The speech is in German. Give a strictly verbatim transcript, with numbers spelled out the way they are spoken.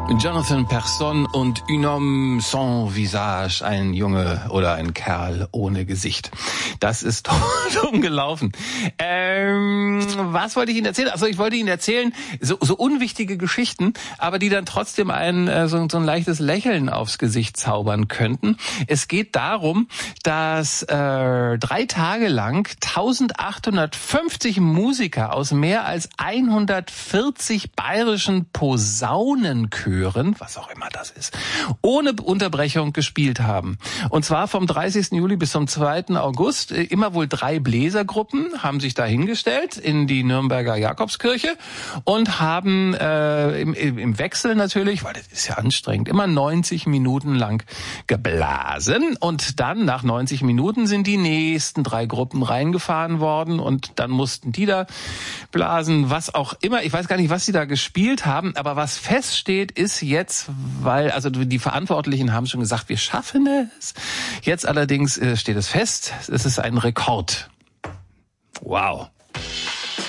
Jonathan Persson und Un homme sans visage, ein Junge oder ein Kerl ohne Gesicht. Das ist dumm gelaufen. Ähm, was wollte ich Ihnen erzählen? Also ich wollte Ihnen erzählen, so, so unwichtige Geschichten, aber die dann trotzdem ein, so, so ein leichtes Lächeln aufs Gesicht zaubern könnten. Es geht darum, dass äh, drei Tage lang eintausendachthundertfünfzig Musiker aus mehr als hundertvierzig bayerischen Posaunenchören, was auch immer das ist, ohne Unterbrechung gespielt haben. Und zwar vom dreißigsten Juli bis zum zweiten August. Immer wohl drei Bläsergruppen haben sich da hingestellt in die Nürnberger Jakobskirche und haben äh, im, im Wechsel natürlich, weil das ist ja anstrengend, immer neunzig Minuten lang geblasen. Und dann nach neunzig Minuten sind die nächsten drei Gruppen reingefahren worden und dann mussten die da blasen, was auch immer. Ich weiß gar nicht, was sie da gespielt haben, aber was feststeht, ist jetzt, weil, also die Verantwortlichen haben schon gesagt, wir schaffen es. Jetzt allerdings äh, steht es fest, es ist ein Rekord. Wow.